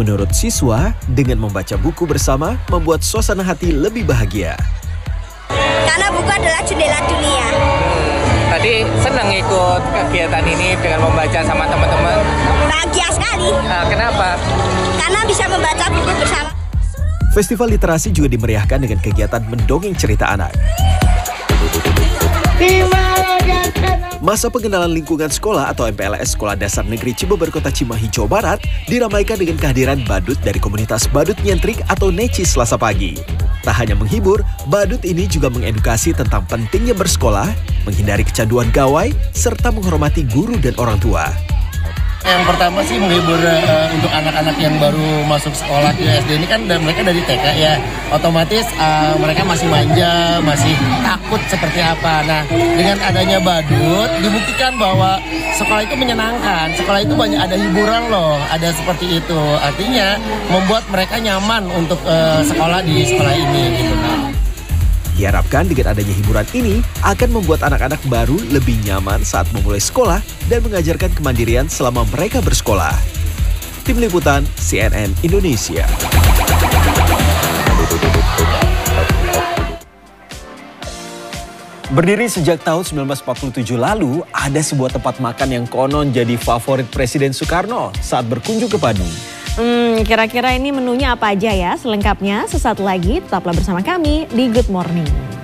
Menurut siswa, dengan membaca buku bersama membuat suasana hati lebih bahagia. Karena buku adalah jendela dunia. Tadi senang ikut kegiatan ini dengan membaca sama teman-teman. Bahagia sekali. Kenapa? Karena bisa membaca buku bersama. Festival literasi juga dimeriahkan dengan kegiatan mendongeng cerita anak. Masa pengenalan lingkungan sekolah atau MPLS Sekolah Dasar Negeri Cibeber Kota Cimahi, Jawa Barat diramaikan dengan kehadiran badut dari komunitas Badut Nyentrik atau Necis Selasa pagi. Tak hanya menghibur, badut ini juga mengedukasi tentang pentingnya bersekolah, menghindari kecanduan gawai, serta menghormati guru dan orang tua. Yang pertama sih menghibur untuk anak-anak yang baru masuk sekolah di SD ini kan mereka dari TK ya, otomatis mereka masih manja, masih takut seperti apa. Nah, dengan adanya badut dibuktikan bahwa sekolah itu menyenangkan, sekolah itu banyak ada hiburan loh, ada seperti itu. Artinya membuat mereka nyaman untuk sekolah di sekolah ini gitu kan. Diharapkan dengan adanya hiburan ini akan membuat anak-anak baru lebih nyaman saat memulai sekolah dan mengajarkan kemandirian selama mereka bersekolah. Tim Liputan CNN Indonesia. Berdiri sejak tahun 1947 lalu, ada sebuah tempat makan yang konon jadi favorit Presiden Soekarno saat berkunjung ke Bandung. Kira-kira ini menunya apa aja ya? Selengkapnya sesaat lagi, tetaplah bersama kami di Good Morning.